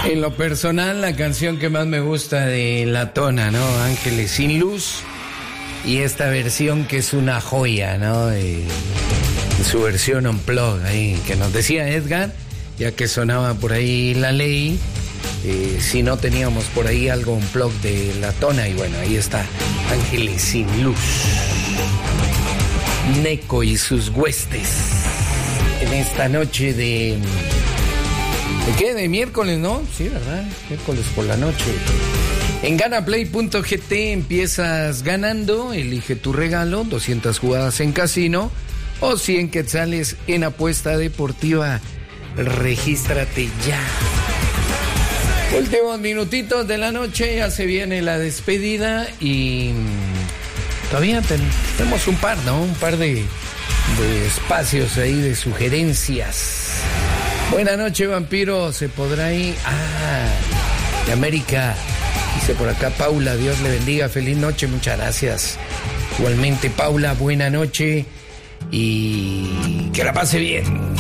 En lo personal, la canción que más me gusta de La Tona, ¿no? Ángeles sin luz. Y esta versión que es una joya, ¿no? Su versión unplugged ahí, que nos decía Edgar, ya que sonaba por ahí La Ley, si no teníamos por ahí algo unplugged de La Tona. Y bueno, ahí está, Ángeles sin luz. Neco y sus huestes. En esta noche ¿de qué? De miércoles, ¿no? Sí, ¿verdad? Miércoles por la noche. En ganaplay.gt empiezas ganando, elige tu regalo, 200 jugadas en casino o 100 quetzales en apuesta deportiva. Regístrate ya. Últimos minutitos de la noche, ya se viene la despedida y todavía tenemos un par, ¿no? Un par de espacios ahí de sugerencias. Buenas noches, vampiro. ¿Se podrá ir? De América. Dice por acá Paula, Dios le bendiga. Feliz noche, muchas gracias. Igualmente, Paula, buena noche. Y que la pase bien.